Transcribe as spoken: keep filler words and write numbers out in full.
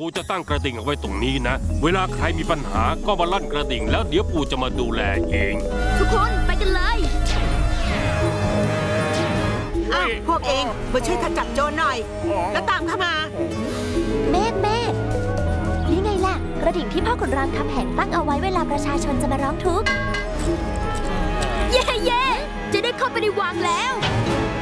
ปู่จะตั้งกระดิ่งเอาไว้ตรงนี้นะเวลาใครมีปัญหาก็มาลั่นกระดิ่งแล้วเดี๋ยวปู่จะมาดูแลเองทุกคนไปกันเลยอ้าวพวกเองมาช่วยขจัดโจรหน่อยแล้วตามเข้ามาเมฆเมฆนี่ไงล่ะกระดิ่งที่พ่อขุนรามคำแหงตั้งเอาไว้เวลาประชาชนจะมาร้องทุกข์เย่เย่จะได้เข้าไปในวังแล้ว